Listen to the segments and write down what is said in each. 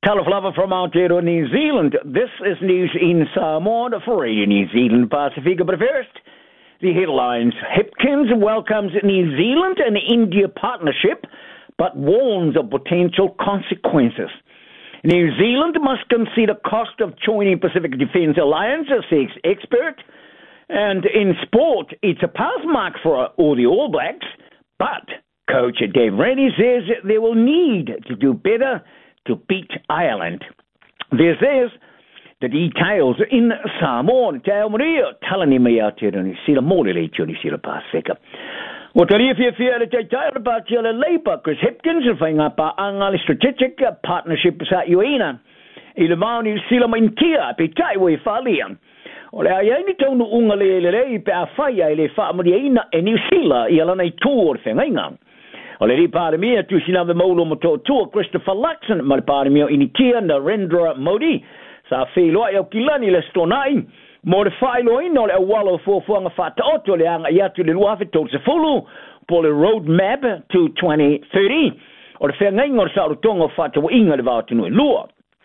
Talaflava from Aotearoa, New Zealand. This is news in Samoa for Radio New Zealand Pacifica. But first, the headlines. Hipkins welcomes New Zealand and India partnership, but warns of potential consequences. New Zealand must consider cost of joining Pacific Defence Alliance, says expert. And in sport, it's a pass mark for all the All Blacks, but coach Dave Rennie says they will need to do better to beat Ireland. This is the details in Samoa. Tau Maria, talani mai Aotearoa New Zealand, mōre le New Zealand Pasifika. O te rewhia le taitara pātia le Labour, Chris Hipkins, whainga pāanga le strategic partnership sa Ioina. I le Māo New Zealand in kia, pe tai wei whalia. O le ai ni taunu unga le pe a whaia le whaamariaina e New Zealand i alana I tō o le whengainga. O le ri pāremia tu sinawe maulo mo tō tua Christopher Luxon ma le pāremia initia Narendra Modi sa wheloa i au kilani le stonai mo le whailoina o le awalo fuafuanga whataoto le anga i atu le luafe tō se fulu po le roadmap to 2030 o le whengainga o le saurutonga o whatawa inga le vātinu e lua.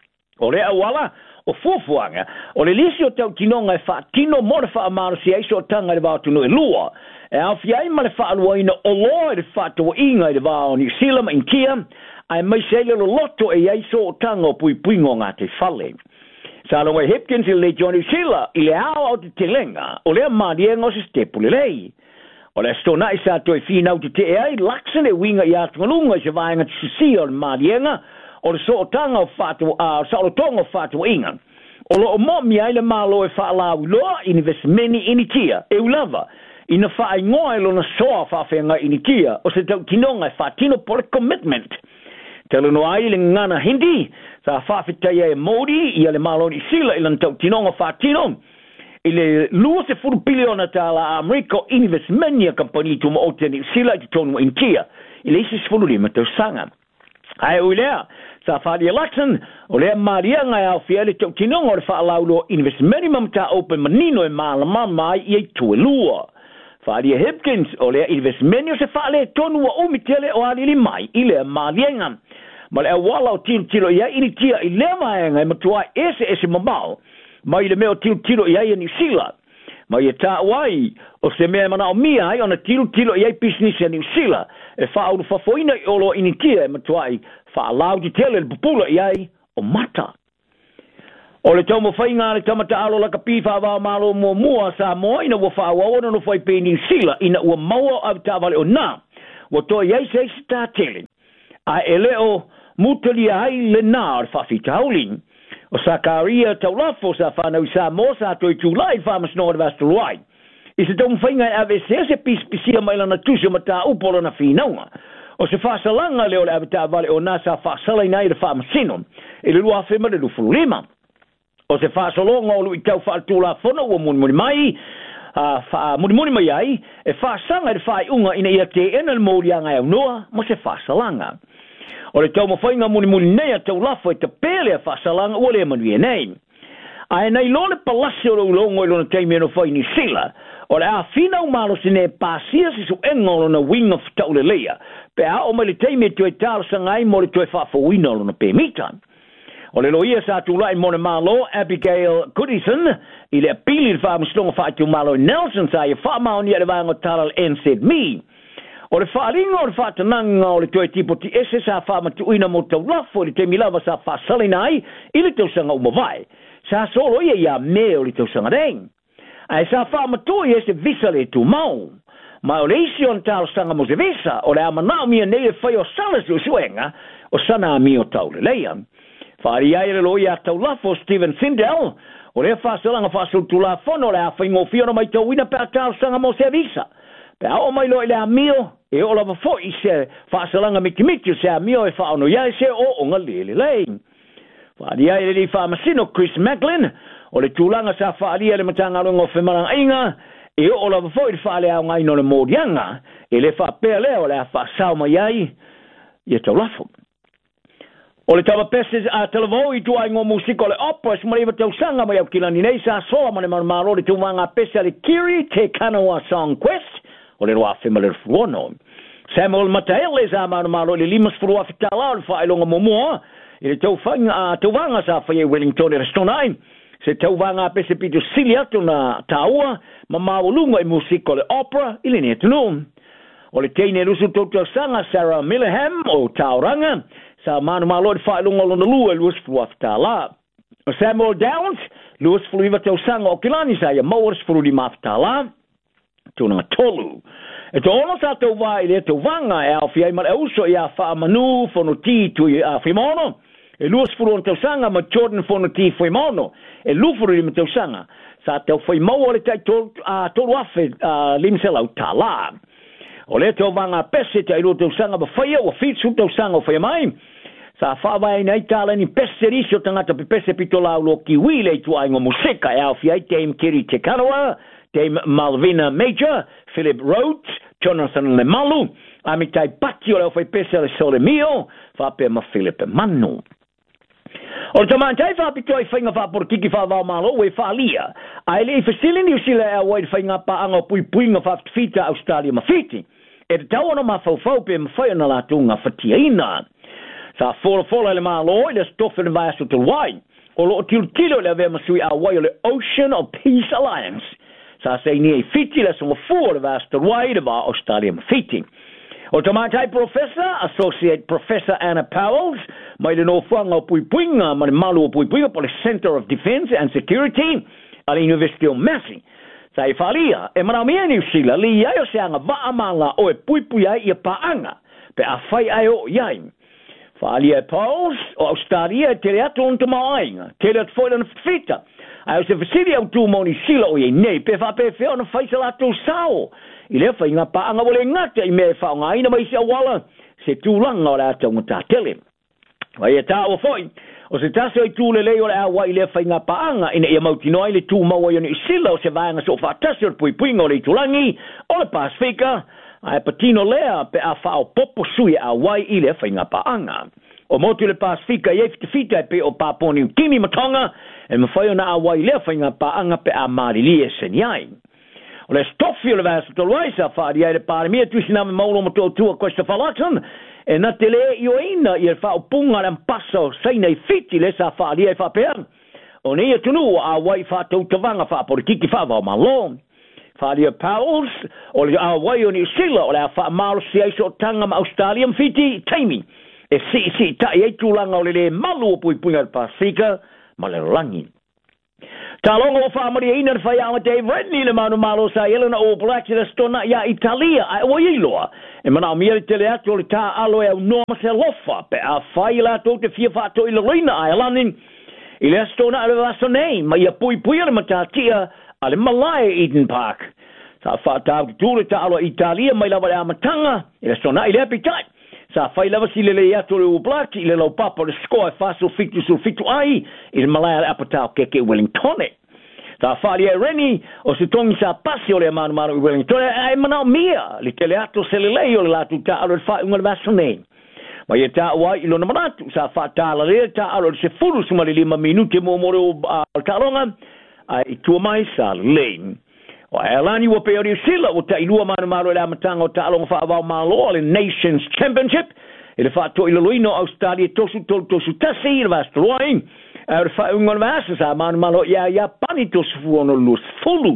O le awala o fuafuanga o le lisi o tau tinonga e whatino mo le whaamaro si aiso o tanga le vātinu e lua. E awhiai ma le whaaluaina o loa le whātua inga i le vāo New Zealand in kia, ai mai seile lo loto e aiso o tanga o pui puingo ngā te whale. Sa longa Hipkins i le John New Zealand i le ao au te telenga, o le amadienga o se stepu le lei. O le stona i sa toi whina au te te ai, laksan e winga i atungalunga i se vaenga te sisi o le madienga, o le so o tanga o whātua, o sa o tonga o whātua inga. O lo o mo mi ai le malo e whaalau loa investmenti ini tia, e ulava, ina whaai ngoa lona soa whawhenga initia, o se tau tinonga e whaatino po le commitment. Telo no ai le ngana hindi, sa whawhitai e Modi, i ale maloni sila ilan tau tinonga whaatino, i le lua se furu piliona tala Ameriko investmenia company tu mo o te sila i te tonu initia, i le isi sifuru lima tau sanga. Ai uilea, sa whaari election, o lea marianga e au fiale tau tinonga o le whaalaulo investmeni mamta open manino e malama mai i e tue lua. Whaari Hipkins o lea investmeni o se whaale tonu wa umitele o alili mai i lea marianga. Ma lea wala o tiro ia initia i lea maenga e matua ese mamau, mai le meo tiro ia i New Zealand. Mai e tā wai, o se mea mana o mia ai, ona tiro ia i business e New Zealand, e whauru whafoina i olo initia e matua i whaalau di tele le pupula i ai o mata. O le taumo whainga le tamata alo laka piwha wā malo mua sa moa ina ua whaawawana no whai pe New Zealand ina ua maua au tāwale o nā. Wa toa iei se isi tā tele. A e leo mutali ai le nā o le whawhita hauling. O sa kāria tau lafo sa whanau sa moa sa toi tūlai whamas no o vasta ruai. I se taumo whainga e ave se pisia mailana tusi o mata upola na whinaunga. O se whasalanga leo le ave tāwale o nā sa whasalai nai le whamasino. E le lua whima le lufuru lima. O se whaasolonga o lui tau whaatula whona ua munimuni mai, munimuni mai ai, e whaasanga e whaai unga ina ia te ena le mōrianga e unua, mo se whaasalanga. O le tau mawhainga munimuni nei a tau lafo e te pēle a whaasalanga ua le manuia nei. A e nei lo le palasi o longo i lona teimi eno whai New Zealand, o le a whina umalo sine pāsia si su engolo na winga whtau le leia, pe a o mai le teimi e tue tālo sangai mo le tue whaafawina lona pēmitan. O le loia sa tūlai mone malo, Abigail Goodison, i le apili le whaamustonga whaatu malo Nelson sa i whaamaoni a le vāngo tala le NZME. O le whaaringa o le whaatananga o le tue tipo ti ese sa whaamatuina mo tau lafo le te milawa sa whaasalinai i le tausanga umawai. Sa solo ia me o le tausanga reng. Ai sa whaamatui ese visa le tu mau. Ma o le isi on talo sanga mo se visa, o le amanao mia nei e whai o salas o suenga, o sana mi o tau le leia. Whaari ai le loia tau lafo Stephen Sindel, o le whaasalanga whaasul tu la fono le a whaingo whiona mai tau wina pēr tau sanga mo se visa. Pēr o mai loi le a mio, e o lava fo i se whaasalanga mikimiki se a mio e whaono iai se o onga lele lei. Whaari ai le li whaamasino Chris Macklin, o le tūlanga sa whaari ai le matanga rungo whemaranga inga, e o lava fo i whaale au ngai no le mōrianga, e le whaapea leo le a whaasau mai ai, i tau lafo. O le tawa peses a televoi tua ingo musiko le opera smariva tau sanga mai au kilani nei sa soa mane marmaro le tumanga pese le Kiri Te Kanawa Song Quest o le roa whima le fuono. Samuel Mataele sa marmaro le limas furua fitala o le whaelonga momoa I le tauvanga sa whai Wellington e restonai. Se tauvanga pese pito sili atu na taua, ma maulunga I musiko le opera, I le ne tunu. O le teine rusu tautua sanga Sarah Millham o Tauranga, sa manu malo le whaelunga lona lua luas fluaf ta la. O Samuel Downs, luas fluiva tau sanga o kilani sa ia mauars flu di mafta la. Tuna tolu. E to ono sa tau vai le tau vanga e au fiai mar e uso I a wha manu fono ti tu I a whimono. E luas furu on tau sanga ma Jordan fono ti whimono. E lufuru I ma tau sanga. Sa tau whimau o le tai tolu afe limsela u ta la. O le tau vanga pese te airu tau sanga ba whaia o fitsu tau sanga o whaia mai. Sa whaawai nei tala ni pese risi o tangata pe pese pito laulo ki wile tu aingo musika e au fiai Dame Kiri Te Kanawa, Dame Malvina Major, Philip Rhodes, Jonathan Lemalu, amitai pati o leo whai pese le sole mio, whape ma Philip Manu. O le tamantai whapito I whainga whaporikiki whawao malo we whalia. Ai le I whasilini usila e awai whainga paanga o pui puinga whafitfita Australia mawhiti. E te tau ano mawhauwhau pe mawhai na latunga whatia ina. Sa fola le malo I le stoffe vai asu te wai. O lo tilo le ave masui awai o le Ocean of Peace Alliance. Sa sei ni e fiti le songa fuor le asu te wai le va Australia mawhiti. O tamatai Professor, Associate Professor Anna Powells, mai le no whanga o puipuinga, ma le malu o puipuinga po le Center of Defence and Security, a le University of Massey. Sa I whalia, e marau mea New Zealand, li iai o seanga vaamanga o e puipui ai I a paanga, pe a whai ai o iai. Whalia Powells, o Australia, te le atu on te maainga, te le atu whaila na whita. Ai o se whasiri au tū moni sila o iei nei, pe whape whio na whaisala atu sao. I le whainga paanga wale ngata I mea whaonga ina mai se awala, se tūlanga o le ata o ngata tele. Wai e tā o whoi, o se tase o I tūle lei o le awa I le whainga paanga ina ia mautino ai le tū maua ioni I sila o se vaanga so whatasi o le puipuinga o le tūlangi, o le Pasifika, ai patino lea pe a whao popo sui a wai I le whainga paanga. O motu le Pasifika I efte fita pe o Papua New Guinea matonga, e mawhai o na a wai le whainga paanga pe a marili e seniai. O le stoffi o le vasa tolu ai sa whaari ai le pāremia tusi na me maulo mo tō tua koista whalatan, e na te le I o ina I le whao punga le mpasa o seina I fiti le sa whaari ai whapea. O ne ia tunu a wai whātou tawanga whaporikiki whawao malo. Whaari a Powells, o le a wai o New Zealand, o le a whaamaro si aiso o tanga ma Australia fiti, taimi. E si tai ei tūlanga o le malu o puipunga le Pasifika, ma le rangi. Talonga o whaamari ina whai ama Dave Redney le manu malo sa Elena o Black le stona ia Italia ai o iloa. E mana o mia le tele atu o le tā alo e au noma se lofa pe a whai la tō te fia whātou I le roina ai alanin. I le stona ale vaso nei, ma ia pui le matatia ale Malaya Eden Park. Sa whātau ki tūle tā alo Italia mai lawa le amatanga, I le stona I le apitai. Sa whai lava si le atu le ublaki I le lau papa le skoa e whaso fitu ai I le Malaya le apatau keke Wellingtone. Sa whali e reni o se tongi sa pasi o le manu I Wellingtone ai manao mia le tele atu se le lei o le latu ta alo le wha unga le vaso nei. Ma ia ta wai I lona manatu sa wha ta ala rea ta alo le se furu suma le 5 minute mo more o taronga ai tua mai sa lei. O Alani wa pe o New Zealand o ta ilua manu le amatanga o ta alonga whaavao malo le Nations Championship I le whaato I le loino Australia tosu tasi I le vastoruai e le whaunga le vasa sa manu malo ia pani tosu fuono lus fulu.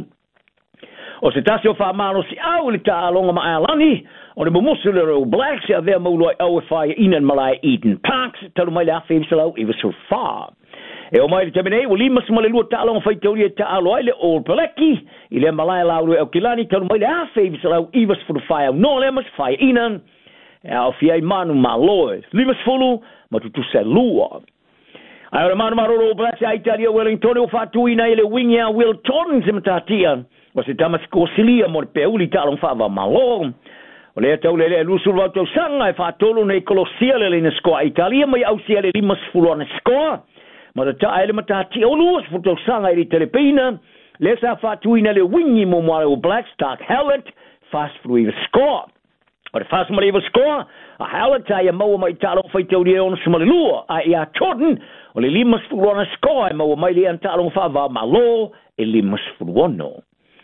O se tasi o whaamalo si au le ta alonga ma Alani o le momosu le All Blacks a vea mauloi au e whaia ina Malaya Eden Parks talu mai le awhewsalau I was so far. E o mai le temene, o lima sima le lua ta'alonga whaitauri e ta'alo ai le All Blacki, I le Malaya lauru e o kilani, tanu mai le awhevi sa lau iwas furu whai au no le mas whai inan, e au fiai manu maloe, limas fulu, ma tutu se lua. Ai o le manu maroro All Blacks a Italia Wellington o whatu ina I le wingi a Will Torrens e matatia, o se tamasko silia mo le peuli ta'alonga whaava malo. O le tau le lusul wau tau sanga e whatolo nei kolosia le na skoa Italia, mai au sia le limas fulu ana skoa, ma ta ele matati o luas futo sanga I telepina le sa fatuina le wingi mo mo Black Stark Howlett fast through the score o fast mo le score a Howlett ai mo mai talo faitau dia on smalua ai a Jordan o le limas fulo na score mo mai le antalo fa va malo e limas fulo.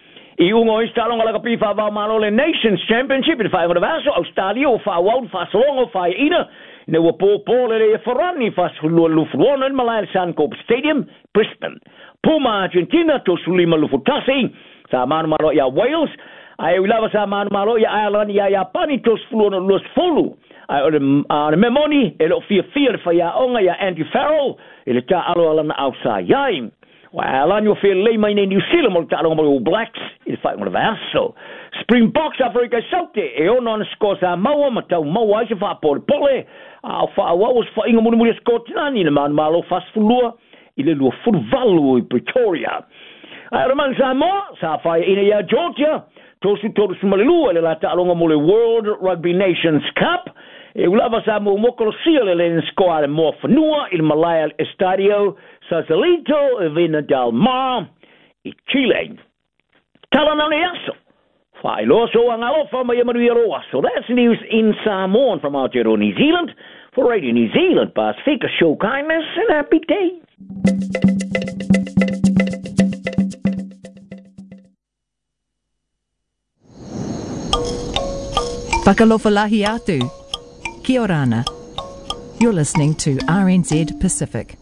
I ungo i stalong ala kapi fa Malole Nations Championship in fa ngona vaso Australia o fa wal fa solongo fa ina ne wo po le forani fa lu fruon in Malaya Suncorp Stadium Brisbane. Puma Argentina to sulima lu futasi sa malo ya Wales. Ai ulava sa malo ya Ireland ya Japani to fluon los folu. Ai memoni elo fia fa ya onga ya Andy Farrell ele ta alo ala na outside yaim. Well, on your field, lay my New Zealand, All Blacks, in fact, one of us. So, Springboks, Africa, South, on scores a Moa, Matau Moa, if I put Polly, what was for England, Scotland, in a man, Malo, fast Fulua, in a little full value, Pretoria. I remember Samoa, Sapphire, in a Georgia, Tosu Toru Sumalilu, and Lata Alongamole World Rugby Nations Cup. Ulava Samu Mokolo Seal, and score more for Nua, in Malaya Estadio. Sausalito, Vina del Mar, Chile. Talananiaso. Filoso and Alpha Mayamaruiroa. So that's news in Samoan from Aotearoa, New Zealand. For Radio New Zealand, Pacifica, show kindness and happy day. Whakalofalahi atu. Kia orana. You're listening to RNZ Pacific.